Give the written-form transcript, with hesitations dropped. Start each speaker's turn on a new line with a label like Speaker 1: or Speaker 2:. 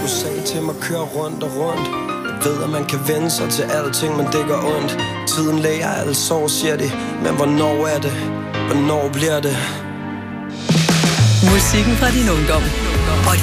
Speaker 1: Du sagde til mig, kør rundt og rundt. Jeg ved, at man kan vende sig til alting, men det gør ondt. Tiden læger alle sår, siger de. Men hvornår er det? Hvornår bliver det?
Speaker 2: Musikken fra din ungdom og